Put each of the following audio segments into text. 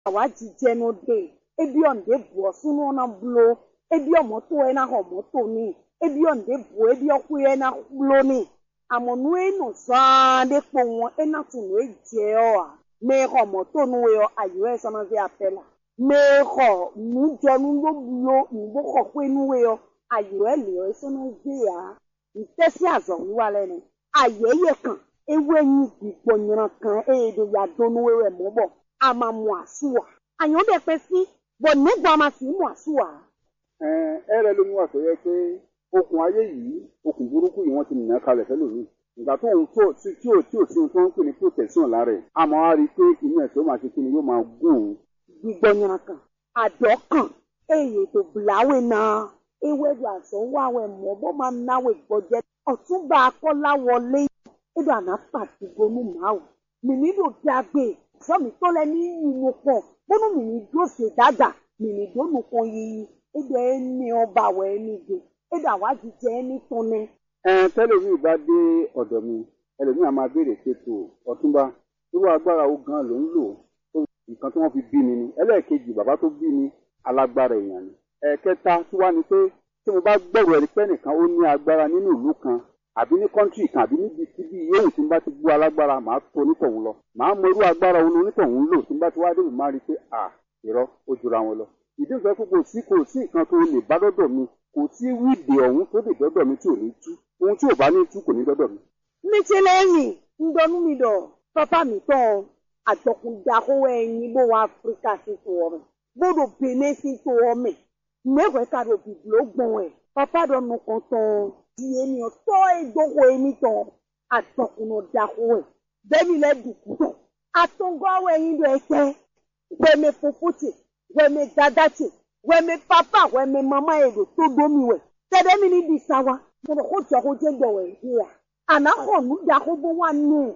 Awaji jeno de. Ebi onde buo sunu na blo. Ebi omoto na homoto ni. Ebi onde buo ebi okuye na blo ni. Amonu eno sa de po won ena tunu eje o a. Me homoto nu yo ayo e sana ze apela. Me ho nu jonu lo blo nu bo ho pe nu yo ayo e le o sana ze a. Ntesi azo wa lenu. Ayeye kan ewe ni gbigbo nran kan edo ya donu wewe mo bo ama mu asuwa ayan be pe si bo nígbà ma si mu asuwa ere lo mu wa so ye pe okun ayé yìí okun burúkú yìí wọ́n ti nà kalẹ̀ fẹ́ lómi ìgbà tó ń tó tí ò sí tó ń pè ní protection lára ẹ̀ àmọ́ a rí i pé inú ẹ̀ tó máa ṣe kí ni yóò máa gùn. gbigbo nran kan adokan eye to blawe na ewe bi aso wa we mo bo ma nawe gboje Ọ̀túnba Akọ́láwọlé edo ana pati gonu mawo mi ni do dagbe so mi to le ni inu po bonu mi ni do se dada mi ni do nu kon yi edo eni ọba we ni de edo awaji je eni toni tẹ́lẹ̀ mi bá dé ọ̀dọ̀ mi ẹlòmíì á máa béèrè ṣètò Ọ̀túnba irú agbára wo gan ló ń lò nǹkan tí wọ́n fi bí mi ni ẹlẹ́ẹ̀kejì bàbá tó bí mi alágbára èèyàn ni ẹ̀ẹ̀kẹta tí wá ni pé tí mo bá gbọ́rọ̀ ẹni pé nìkan ó ní agbára nínú ìlú kan àbí ní kọ́ńtì kan àbí níbi síbi yóò tí n bá ti gbọ́ alágbára màá tó onítọ̀hún lọ màá mọ irú agbára òun onítọ̀hún lò tí n bá ti wá dé mi máa rí i pé irọ́ ó jura wọn lọ ìdí ìfẹ́ kò sí nǹkan tó lè bá dọ́dọ̀ mi kò sí wíìdì ọ̀hún tó lè dọ́dọ̀ mi tí ò ní tú ohun tí ò bá ní tú kò ní dọ́dọ̀ mi. Micheleni ndonu mi do papa mi to àjọkùnjà ko ẹyin bo wa Africa si to o bodo Benin si to o me mewe ka do bi lo gbon e papa do nu kan ton di eni o to egboko emi ton àjọkùnà da ko e bemi le duku to atongo we yin do ese we me fofuti we me dadati we me papa we me mama edo to do mi we tede mi ni disawa mo ko jo ko je do we here ana ko nu da ko bo wa nu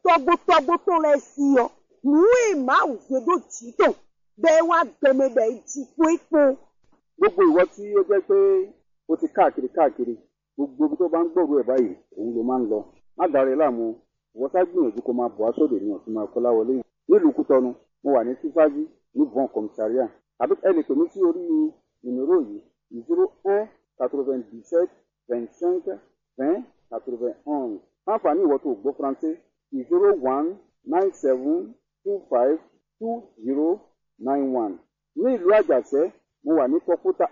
togbo to le si o nu e ma u se do ti to be wa gbeme be ti po gbogbo ìwọ tí ó jẹ́ pé ó ti káàkiri gbogbo ibi tó bá ń gbọ́rọ̀ ẹ̀ báyìí òun ló máa ń lọ má dàrẹ́ láàmú ìwọ sá gbìyànjú kó máa bọ̀ aṣọ́dẹ̀ ní Ọ̀túnba Akọ́láwọlé nílùú Kútọ́nù mo wà ní sífájú ní Bon Commissariat àbí ẹ lè pè mí sí orí ìníró yìí 01 97 25 20 91 fáfàní ìwọ tó gbọ́ faransé 01 97 25 20 91 ní ìlú Àjàṣẹ́ mo wà ní Kọ́kútà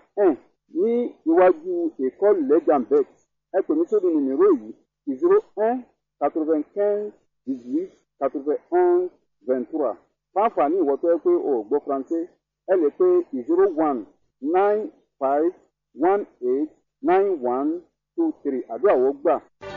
ní iwájú École Legambet ẹ pè mí sórí ìníró yìí 01 95 18 91 23 fáfàní ìwọ tó yẹ pé o gbọ́ faransé ẹ lè pè 01 95 18 91 23 àdúrà wọ́n gbà.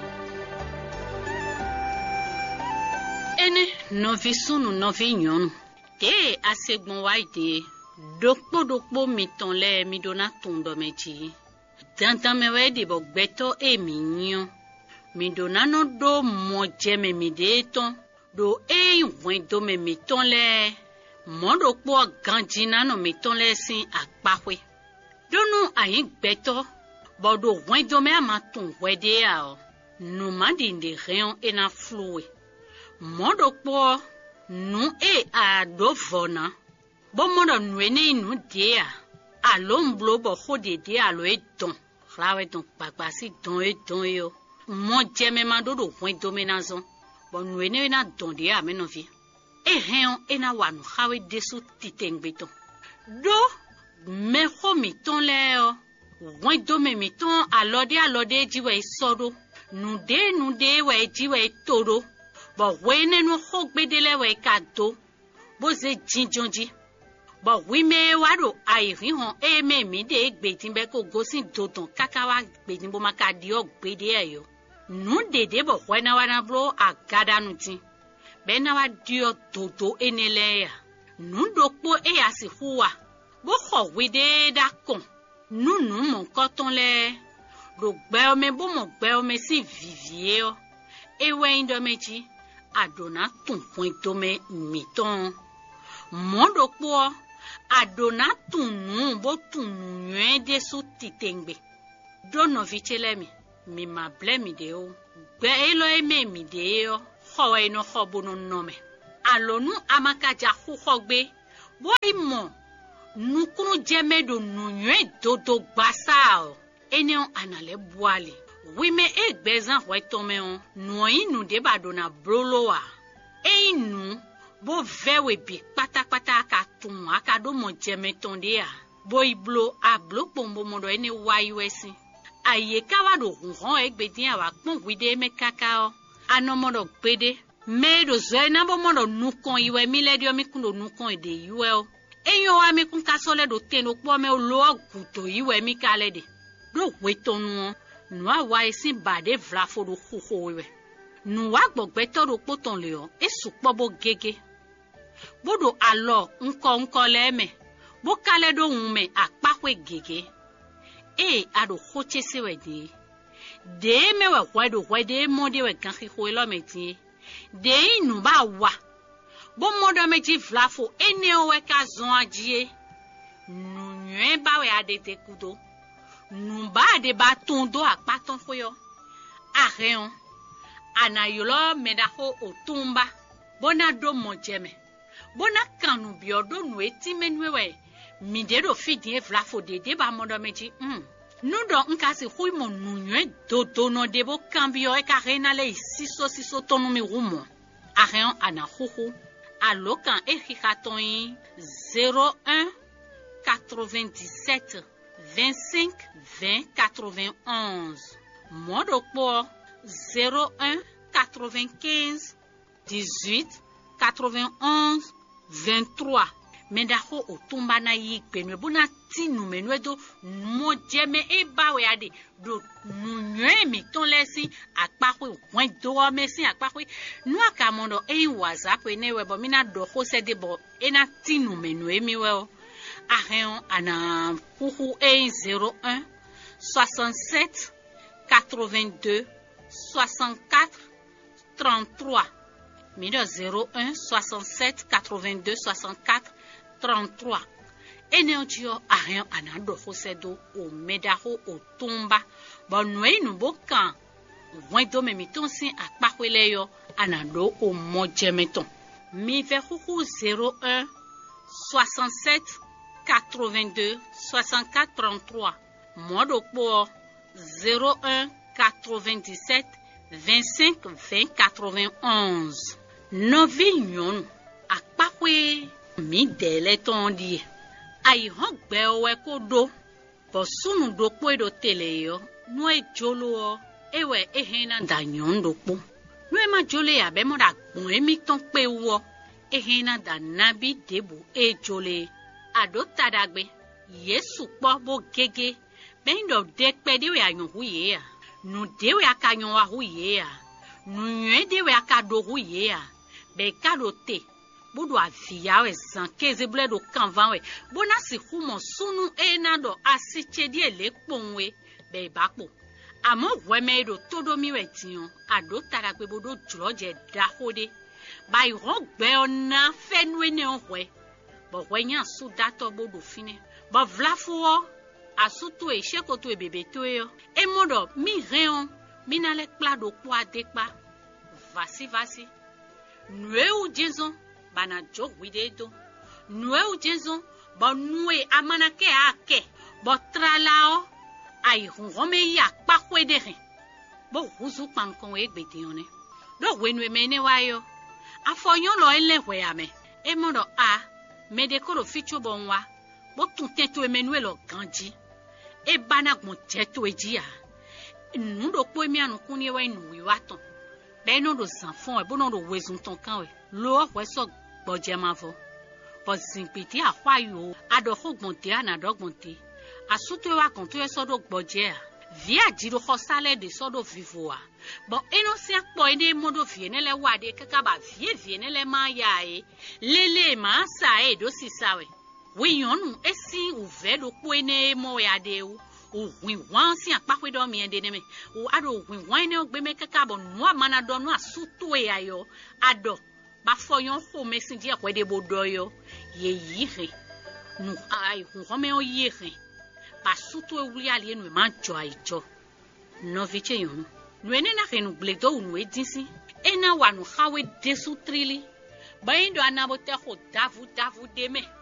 Ene novi sunu novi nyonu te asegbon waide dokpo mi ton le mi dona tondo meji dantan me we de bo gbeto e mi nyon mi dona no do mo je me mi de ton do e wen do me mi ton le mo do po ganjina no mi ton le sin apahwe donu ayin gbeto bo do wen do me ama ton wede a o no mandi de rien e na flue modo po nu e a do vona bo modo nwene nu dia alo mblo bo khode dia alo e don rawe don papa si don e don yo mo jeme ma do do point domination bo nwene na don dia me no vi e hen e na wanu rawe desu titengbeton do me ho mi ton le o won do me mi ton alode jiwe sodo nu de we jiwe todo but when no hog bedele we kado bo se jinjonji but we me waro ai ri hon e me mi de gbedin be ko gosin dodon kakawa gbedin bo maka di ogbede eyo nu dede bo when wana bro agada nu tin be na wa di ododo enele ya nu dopo e asifuwa bo ho we de da kon nu mo koton le do gbe o me bo mo gbe o me si vivie o e we ndo meji adona tun point me miton mondo po adona tunu bo tunu yede su titengbe dono vichelemi mi ma blemi de o gbe elo eme mi de o ho eno ho bono nome alonu amaka ja khogbe Boy mo nukunu jeme do nunye dodo gbasa enyon anale boale. Oui me egbezan hwe tome on noi nu deba do na broloa. Nu bo vewe bi patapata aka tun aka do mo jeme tonde a. Boy blo a blo pombo modo ene wayuesi. Aye kawa do ron egbedin awa pon wide me kakao. Anomodo gbede. Me do zoe na bo modo nukon iwe mi ledio mi kundo nukon ede iwe o. Enyo wa mi kun kasole do teno po me o lo guto iwe mi kalede. Do wetonu nu awa esi bade vlafo do khuho iwe. Nu wa gbogbe to do poton le o. Esu pobo gege. Bodo alo nko leme. Bo kale do unme akpakwe gege. Ado khoche sewe de. De me we wede mode we ganki ho lo meti. De nu ba wa. Bo modo meji vlafo ene o we ka zon ajie. Nu nyen ba we adete kudo. Nu ba de ba tondo akpaton foyo. Areon. Anayolo medaho otumba. Bona do mojeme. Bona kanu biodo nu eti menwewe. Midero fidie vlafo de ba modo meji. Nous donc nkasi hui mon nunye dodo no debo cambio e karena le siso tonu mi rumo. Arion ana huhu. Alokan e hikaton 01 97 25 20 91. Modo po 01 95 18 91 23. Mendaho otumba na yikpe nwe bona tinu menwe do mojeme bawe ade do nunye mi ton lesi akpakwe wen do mesi akpakwe nu akamondo WhatsApp ene webo mina do hose de bo ena tinu menwe mi we o ahen ana huhu 01 67 82 64 33 Mido 01 67 82 64 33. Eneo ahen anado hosedo o medaho o tumba. Bonwe nu bokan. Wendo me mitonsi akpakweleyo anado o mojemeton. Mi ve huhu 01 67 82 64 33. Modo po 01 97 25 20 91. Novi nyon akpakwe mi dele ton di. Ai hon gbe owe ko do. Bo sunu do po do tele yo. No e jolo ewe ehena da nyon do po. No e ma jole ya be mo da gbon emi ton pe wo. Ehena da nabi debu e jole. Ado tadagbe. Yesu po bo gege. Ben do dekpe de we ayon huye ya. Nu de we akanyon wa huye ya. Nu nye de we akado huye ya. Be kado te. Bodo avia we zankeze ble do kanvan we. Bona si humo sunu enado asichedi ele ponwe be bakpo. Amo weme do todo mi we tiyon. Ado taragbe bodo droje dahode. Ba yon gbe ona fenwe ne onwe. Bo wenyan su dato bodo fine. Bo vlafo asutu e shekoto e bebeto yo. E modo mi reon minale klado kwa dekpa. Vasi. Nwe ou jezon. Bana jo widedo. Nwe ou jezon. Ba nwe amanake ake. Bo tralao. Ay rome ya pakwe dere. Bo huzu pankon e gbediyone. Do wenwe mene wayo. Afonyon lo ele weyame. E modo a. Medekoro ficho bonwa. Bo tunteto e menwe lo ganji. E bana gmonteto e jia. Nundo po mi anu kunye we nuwi waton. Ben non do zanfon e bonon do wezun ton kan we. Lo we so gboje mavo. Bo zinpiti a hwayo. Ado ho gbonte anado gbonte. Asuto wa konto e so do gboje a. Via jiro hosale de so do vivo a. Bo eno si akpo ene modo viene le wade kaka ba viene le ma ya e. Lele ma sa e do si sawe. We yonu esi uve do po ene mo ya de u. O win wan si akpakwe do mi ende neme. O ado win wan ne ogbe me kaka bo no amana do no asuto e ayo. Ado ba foyon ho mesinji akwede bodo yo. Ye yire. Nu ay home o yire. Ba suto e wuli ali enu ma jo aijo. No viche yonu. Nu ene na renu bledo unu edinsi. Ena wanu hawe desu trili. Ba indo anabote ho davu deme.